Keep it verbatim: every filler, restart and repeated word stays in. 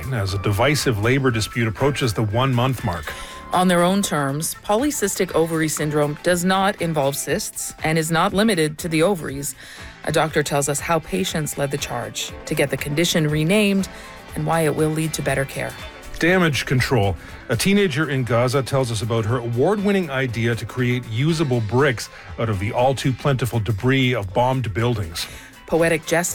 line as a divisive labor dispute approaches the one-month mark. On their own terms, polycystic ovary syndrome does not involve cysts and is not limited to the ovaries. A doctor tells us how patients led the charge to get the condition renamed and why it will lead to better care. Damage control. A teenager in Gaza tells us about her award-winning idea to create usable bricks out of the all-too-plentiful debris of bombed buildings. Poetic jest